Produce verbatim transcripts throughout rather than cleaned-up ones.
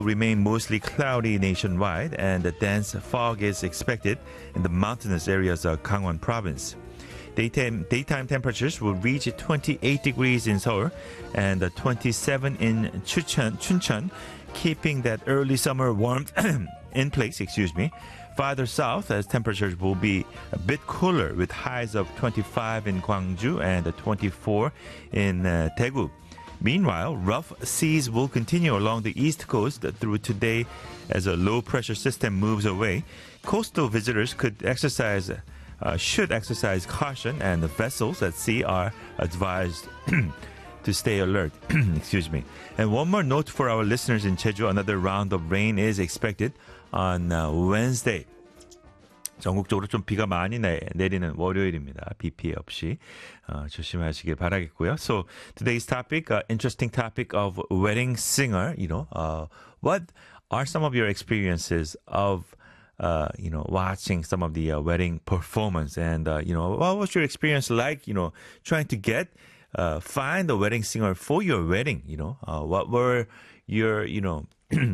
remain mostly cloudy nationwide, and a dense fog is expected in the mountainous areas of Gangwon province. Daytime, daytime temperatures will reach twenty-eight degrees in Seoul and twenty-seven in Chuncheon, Chuncheon, keeping that early summer warmth in place, excuse me. Farther south, as temperatures will be a bit cooler with highs of twenty-five in Gwangju and twenty-four in uh, Daegu. Meanwhile, rough seas will continue along the east coast through today as a low-pressure system moves away. Coastal visitors could exercise, uh, should exercise caution, and the vessels at sea are advised to stay alert. Excuse me. And one more note for our listeners in Jeju: another round of rain is expected on uh, Wednesday. 전국적으로 좀 비가 많이 내, 내리는 월요일입니다. 비 피해 없이 어, 조심하시길 바라겠고요. So today's topic, uh, interesting topic of wedding singer. You know, uh, what are some of your experiences of uh, you know, watching some of the uh, wedding performance, and uh, you know, what was your experience like? You know, trying to get uh, find a wedding singer for your wedding. You know, uh, what were your you know,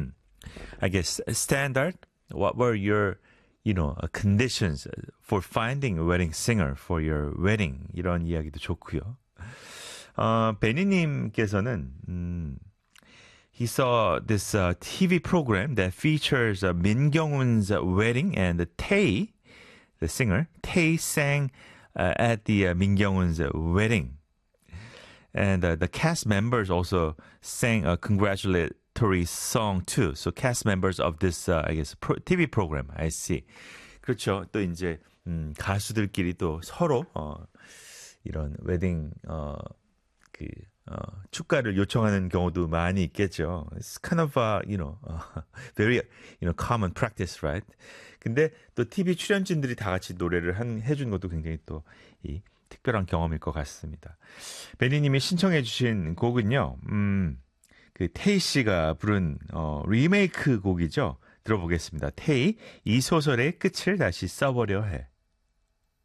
I guess standard? What were your you know, uh, conditions for finding a wedding singer for your wedding? 이런 이야기도 좋고요. 어, 베니님께서는 음, he saw this uh, 티비 program that features uh, 민경훈's wedding, and uh, Tae, the singer, Tae sang uh, at the uh, 민경훈's wedding. And uh, the cast members also sang a congratulatory song too. So cast members of this, uh, I guess, pro, 티비 program. I see. 그렇죠. 또 이제 음, 가수들끼리 또 서로 어, 이런 웨딩 어, 그 어, 축가를 요청하는 경우도 많이 있겠죠. It's kind of a, you know, uh, very, you know, common practice, right? 근데 또 티비 출연진들이 다 같이 노래를 한, 해준 것도 굉장히 또 이 특별한 경험일 것 같습니다. 베니님이 신청해 주신 곡은요, 음, 그 테이 씨가 부른 어, 리메이크 곡이죠. 들어보겠습니다. 테이, 이 소설의 끝을 다시 써보려 해.